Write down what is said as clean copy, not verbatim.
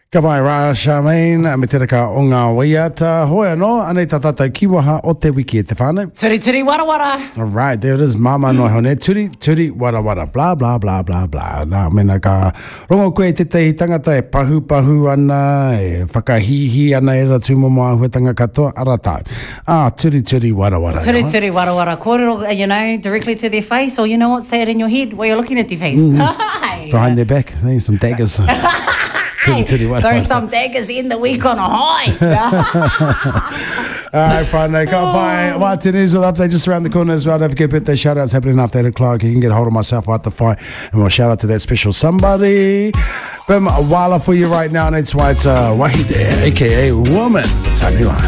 Ka mai rā, Charmaine, me te raka o ngā waiata. Hoi anō, anei tā tātou kiwaha o te wiki e te whānau. Turi, turi, wara, wara. All right, there it is, mama no hone. Turi, turi, wara, wara, blah, blah, blah, blah, blah. Nā, mena ka rongo koe te tehi tangata e pahu, pahu ana, e whakahihi ana e ra tūmomo a huetanga katoa, ara tāu. Turi, turi, wara, wara. Turi, turi, wara, wara. Kōrero, directly to their face, or you know what, say it in your head while you're looking at their face. Behind their back, some daggers. Throw some daggers in the week on a high. All right, whānau, ka pai. Wātene Israel update just around the corner as well. Don't forget birthday shout-outs happening after 8 o'clock. You can get a hold of myself at the fight, and we'll shout out to that special somebody. Bim wala for you right now, and it's Wahide, a.k.a. Woman, Tani Line.